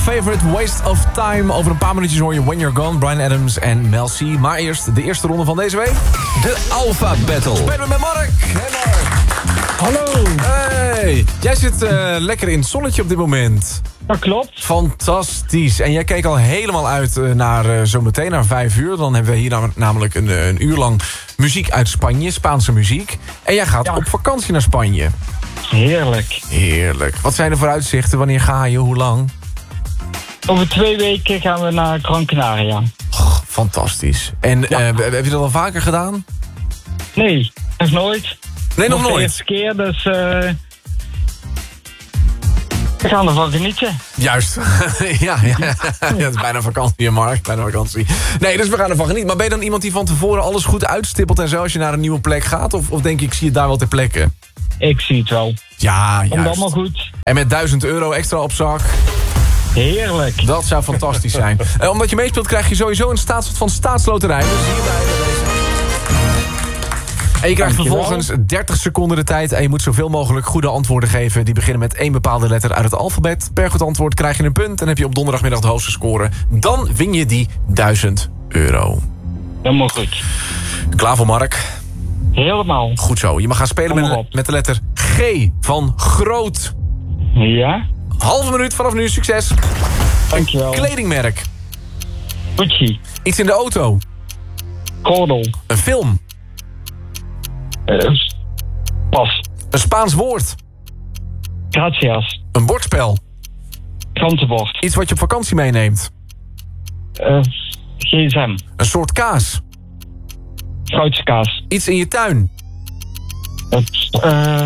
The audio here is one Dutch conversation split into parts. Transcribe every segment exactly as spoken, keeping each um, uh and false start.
Favorite Waste of Time. Over een paar minuutjes hoor je When You're Gone, Bryan Adams en Mel C. Maar eerst de eerste ronde van deze week. De Alpha Battle. Spelen we met Mark. Hey Mark. Hallo. Hey. Jij zit uh, lekker in het zonnetje op dit moment. Dat klopt. Fantastisch. En jij keek al helemaal uit uh, naar uh, zometeen, naar vijf uur. Dan hebben we hier nam- namelijk een, een uur lang muziek uit Spanje, Spaanse muziek. En jij gaat ja. op vakantie naar Spanje. Heerlijk. Heerlijk. Wat zijn de vooruitzichten? Wanneer ga je? Hoe lang? Over twee weken gaan we naar Gran Canaria. Oh, fantastisch. En ja. uh, heb je dat al vaker gedaan? Nee, nog nooit. Nee, nog, nog nooit? De eerste keer, dus... Uh... we gaan ervan genieten. Juist. ja, ja, ja, het is bijna vakantie, Mark. Bijna vakantie. Nee, dus we gaan ervan genieten. Maar ben je dan iemand die van tevoren alles goed uitstippelt en zo als je naar een nieuwe plek gaat? Of, of denk je, ik zie het daar wel ter plekke? Ik zie het wel. Ja, juist. Komt allemaal goed. En met duizend euro extra op zak. Heerlijk. Dat zou fantastisch zijn. En omdat je meespeelt krijg je sowieso een staatsschot van staatsloterij. Dus hierbij deze. En je krijgt Dankjewel. vervolgens dertig seconden de tijd. En je moet zoveel mogelijk goede antwoorden geven. Die beginnen met één bepaalde letter uit het alfabet. Per goed antwoord krijg je een punt. En heb je op donderdagmiddag de hoogste score. Dan win je die duizend euro. Helemaal goed. Klaar voor Mark? Helemaal. Goed zo. Je mag gaan spelen met, met de letter G van groot. Ja. Halve minuut vanaf nu. Succes. Dankjewel. Kledingmerk. Gucci. Iets in de auto. Gordel. Een film. Uh, pas. Een Spaans woord. Gracias. Een bordspel. Krantenbord. Iets wat je op vakantie meeneemt. Uh, G S M. Een soort kaas. Goudse kaas. Iets in je tuin. Uh, uh,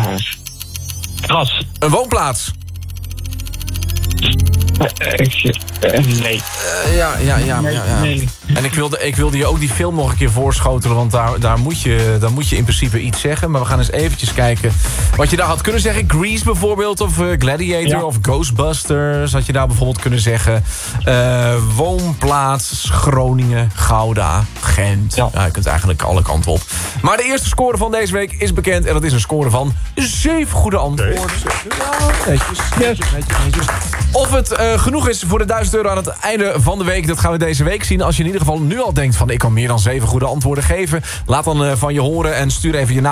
gras. Een woonplaats. Uh, uh, nee. Uh, ja, ja, ja, nee, ja, ja. Nee. En ik wilde, ik wilde je ook die film nog een keer voorschotelen. Want daar, daar, moet je, daar moet je in principe iets zeggen. Maar we gaan eens eventjes kijken wat je daar had kunnen zeggen. Grease bijvoorbeeld. Of uh, Gladiator. Ja. Of Ghostbusters. Had je daar bijvoorbeeld kunnen zeggen. Uh, woonplaats. Groningen. Gouda. Gent. Ja. Nou, je kunt eigenlijk alle kanten op. Maar de eerste score van deze week is bekend. En dat is een score van zeven goede antwoorden. Ja, netjes. Netjes, netjes, netjes. Of het uh, genoeg is voor de duizend euro aan het einde van de week. Dat gaan we deze week zien. Als je in ieder geval nu al denkt van ik kan meer dan zeven goede antwoorden geven. Laat dan uh, van je horen en stuur even je naam